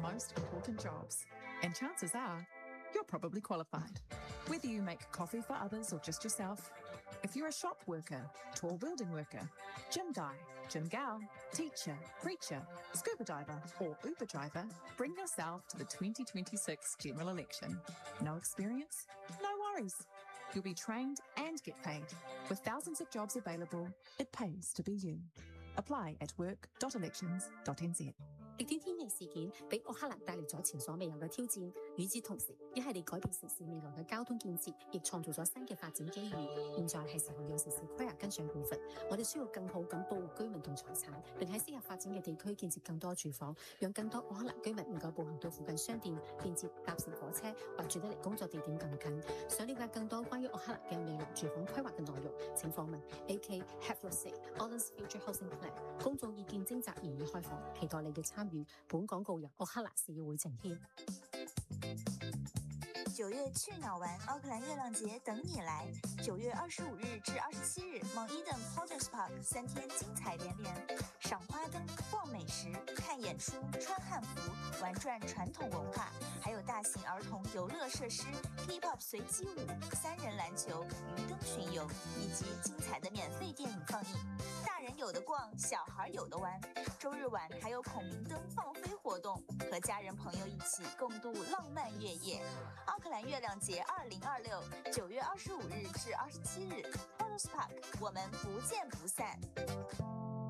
most important jobs. And chances are, you're probably qualified. Whether you make coffee for others or just yourself, if you're a shop worker, tall building worker, gym guy, gym gal, teacher, preacher, scuba diver, or Uber driver, bring yourself to the 2026 general election. No experience? No worries. You'll be trained and get paid. With thousands of jobs available, it pays to be you. Apply at work.elections.nz. 逆天天氣事件俾奧克蘭帶嚟咗前所未有嘅挑戰，與此同時，一系列改變城市未來嘅交通建設，亦創造咗新嘅發展機遇。現在係時候讓城市規劃跟上步伐，我哋需要更好咁保護居民同財產，並喺適合發展嘅地區建設更多住房，讓更多奧克蘭居民能夠步行到附近商店、便捷搭乘火車或住得離工作地點更近。想了解更多關於奧克蘭嘅未來住房規劃嘅內容，請訪問 AK Have Your Say Auckland's Future Housing Plan。公眾意見徵集現已開放，期待你嘅參與。本廣告由奧克蘭市議會呈獻。 9月去哪玩？奧克蘭月亮節等你來。9月25日至27日，Mount Eden Potters Park 3天精彩連連，賞花燈、逛美食、看演出、穿漢服、玩轉傳統文化，還有大型兒童遊樂設施、K-pop 隨機舞、3人籃球、魚燈巡遊，以及精彩的免費電影放映。大人有的逛，小孩有的玩。周日晚還有孔明燈放飛活動，和家人朋友一起共度浪漫月夜。奧克蘭月亮節2026 9月25日至27日 Potters Park， 我們不見不散。